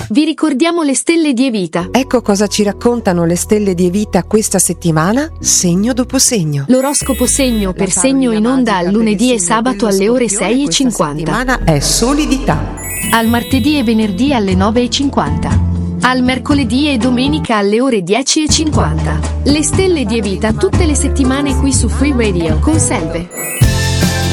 Vi ricordiamo le stelle di Evita. Ecco cosa ci raccontano le stelle di Evita questa settimana, segno dopo segno. L'oroscopo segno per segno in onda al lunedì e sabato alle ore 6:50. Questa settimana è solidità. Al martedì e venerdì alle 9:50. Al mercoledì e domenica alle ore 10:50. Le stelle di Evita tutte le settimane qui su Free Radio con Selve.